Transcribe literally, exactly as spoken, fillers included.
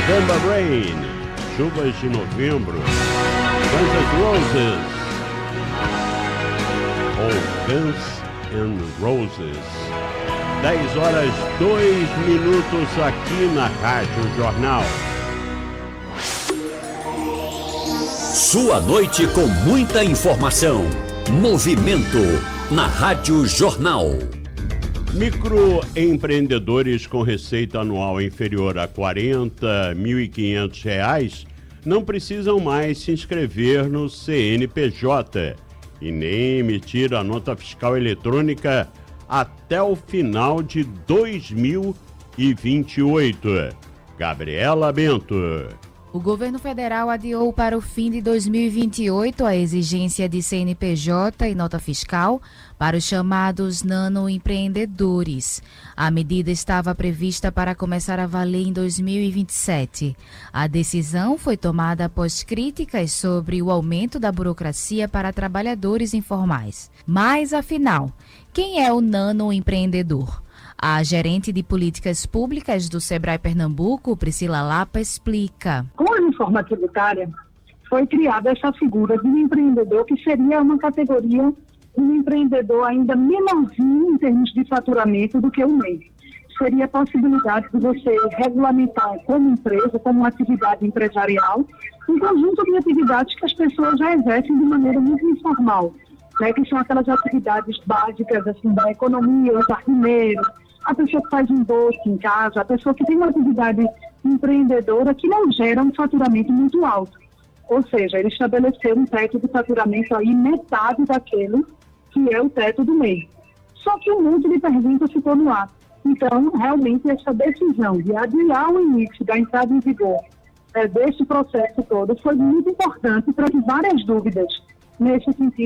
November Rain, chuvas de novembro. Guns N' Roses, ou Guns N' Roses. dez horas, dois minutos aqui na Rádio Jornal. Sua noite com muita informação. Movimento na Rádio Jornal. Microempreendedores com receita anual inferior a quarenta mil e quinhentos reais não precisam mais se inscrever no C N P J e nem emitir a nota fiscal eletrônica até o final de dois mil e vinte e oito. Gabriela Bento. O governo federal adiou para o fim de dois mil e vinte e oito a exigência de C N P J e nota fiscal para os chamados nanoempreendedores. A medida estava prevista para começar a valer em dois mil e vinte e sete. A decisão foi tomada após críticas sobre o aumento da burocracia para trabalhadores informais. Mas, afinal, quem é o nanoempreendedor? A gerente de políticas públicas do Sebrae Pernambuco, Priscila Lapa, explica. Com a reforma tributária, foi criada essa figura de um empreendedor que seria uma categoria, um empreendedor ainda menorzinho em termos de faturamento do que o M E I. Seria a possibilidade de você regulamentar como empresa, como uma atividade empresarial, um conjunto de atividades que as pessoas já exercem de maneira muito informal, né, que são aquelas atividades básicas assim, da economia, o jardineiro, a pessoa que faz um doce em casa, a pessoa que tem uma atividade empreendedora que não gera um faturamento muito alto. Ou seja, ele estabeleceu um teto de faturamento aí metade daquele que é o teto do M E I. Só que um monte de perguntas ficou no ar. Então, realmente, essa decisão de adiar o início da entrada em vigor é, desse processo todo foi muito importante para que várias dúvidas nesse sentido